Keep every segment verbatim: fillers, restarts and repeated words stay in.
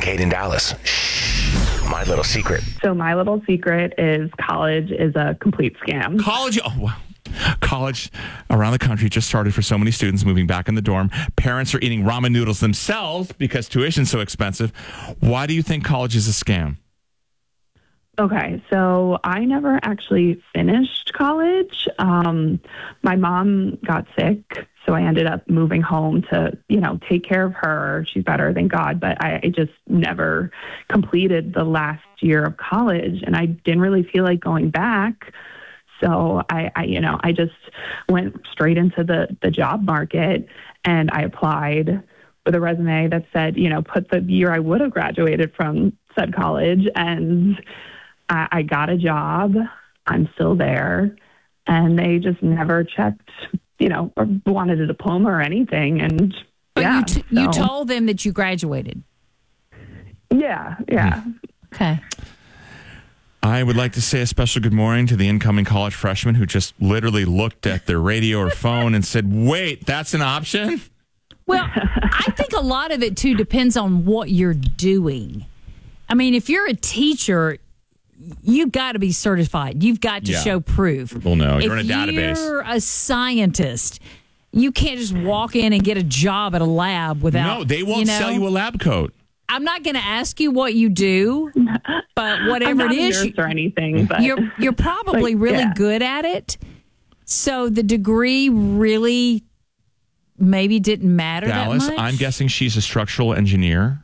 Kate in Dallas. Shh, my little secret. So my little secret is college is a complete scam. College, oh, wow. College around the country just started for so many students moving back in the dorm. Parents are eating ramen noodles themselves because tuition's so expensive. Why do you think college is a scam? Okay, so I never actually finished college. Um, my mom got sick, so I ended up moving home to, you know, take care of her. She's better, thank God, but I, I just never completed the last year of college, and I didn't really feel like going back. So I, I, you know, I just went straight into the, the job market, and I applied with a resume that said, you know, put the year I would have graduated from said college, and I, I got a job. I'm still there, and they just never checked, you know, or wanted a diploma or anything. And but yeah, you, t- so. you told them that you graduated. Yeah, yeah. Okay. I would like to say a special good morning to the incoming college freshman who just literally looked at their radio or phone and said, wait, that's an option? Well, I think a lot of it, too, depends on what you're doing. I mean, if you're a teacher, you've got to be certified. You've got to Yeah. show proof. Well, no, you're if in a database. If you're a scientist, you can't just walk in and get a job at a lab without... No, they won't you know, sell you a lab coat. I'm not going to ask you what you do, but whatever I'm not it a is, nurse or anything, but you're you're probably like, really yeah. good at it. So the degree really maybe didn't matter Dallas, that much. I'm guessing she's a structural engineer.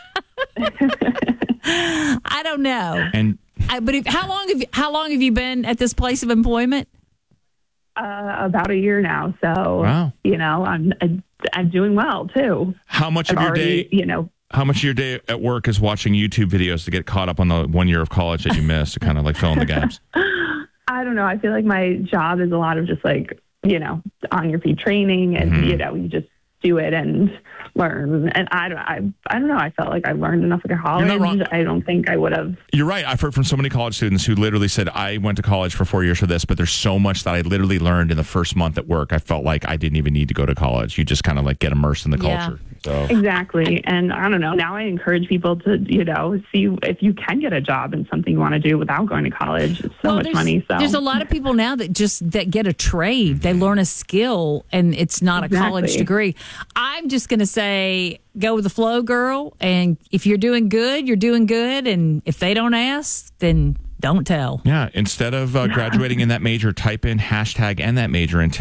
I don't know. And I, but if, how long have you, how long have you been at this place of employment? uh, about a year now. So Wow. you know, I'm I, I'm doing well too. how much I've of your already, day... you know. How much of your day at work is watching YouTube videos to get caught up on the one year of college that you missed to kind of like fill in the gaps? I don't know. I feel like my job is a lot of just like, you know, on your feet training, and, Mm-hmm. you know, you just do it and learn. And I don't, I, I don't know. I felt like I learned enough at college. You're not wrong. I don't think I would have. You're right. I've heard from so many college students who literally said, I went to college for four years for this, but there's so much that I literally learned in the first month at work. I felt like I didn't even need to go to college. You just kind of like get immersed in the Yeah. culture. So Exactly. And I don't know. Now I encourage people to, you know, see if you can get a job in something you want to do without going to college. It's so Well, much there's, money. So there's a lot of people now that just that get a trade. They learn a skill, and it's not a college Exactly. degree. I'm just going to say, go with the flow, girl. And if you're doing good, you're doing good. And if they don't ask, then don't tell. yeah, instead of uh, graduating in that major, type in hashtag and that major into